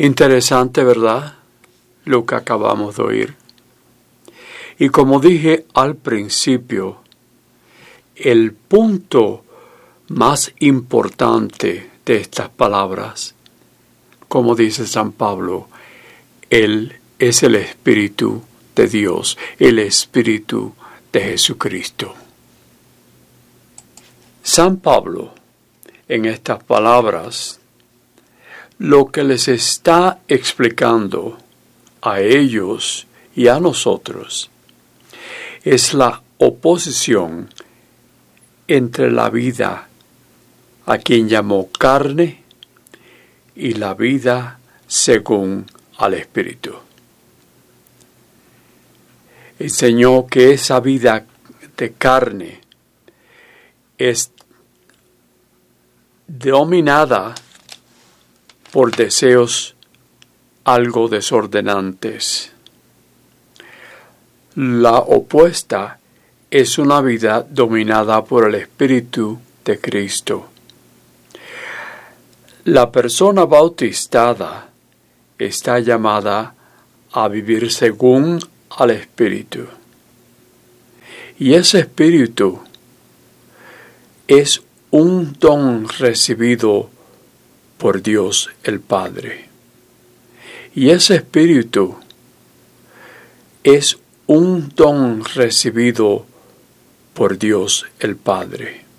Interesante, ¿verdad? Lo que acabamos de oír. Y como dije al principio, el punto más importante de estas palabras, como dice San Pablo, Él es el Espíritu de Dios, el Espíritu de Jesucristo. San Pablo, en estas palabras, lo que les está explicando a ellos y a nosotros es la oposición entre la vida a quien llamó carne y la vida según al Espíritu. Enseñó que esa vida de carne es dominada por deseos algo desordenantes. La opuesta es una vida dominada por el Espíritu de Cristo. La persona bautizada está llamada a vivir según al Espíritu. Y ese Espíritu es un don recibido por Dios el Padre. Y ese Espíritu es un don recibido por Dios el Padre.